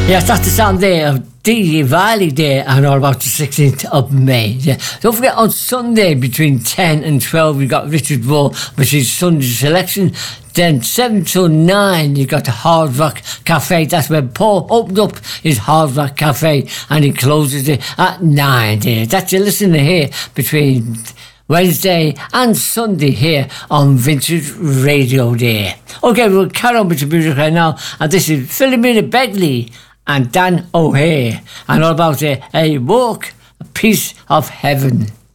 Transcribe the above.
Yes, that's the sound there of Dee Riley there, and all about the 16th of May. Yeah. Don't forget, on Sunday between 10 and 12, we've got Richard Rowe, which is Sunday selection. Then 7 till 9, you've got the Hard Rock Cafe. That's where Paul opened up his Hard Rock Cafe, and he closes it at 9 there. That's your listener here between Wednesday and Sunday here on Vintage Radio there. Okay, we'll carry on with the music right now, and this is Philomena Begley and Dan O'Hare, and all about a walk, a piece of heaven.